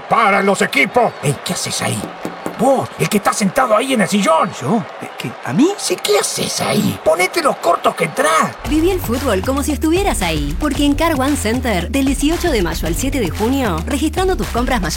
¡Paran los equipos! Ey, ¿qué haces ahí? Vos, el que está sentado ahí en el sillón. ¿Yo? ¿Qué? ¿A mí? Sí, ¿qué haces ahí? Ponete los cortos que entrás. Viví el fútbol como si estuvieras ahí. Porque en Car One Center, del 18 de mayo al 7 de junio, registrando tus compras mayores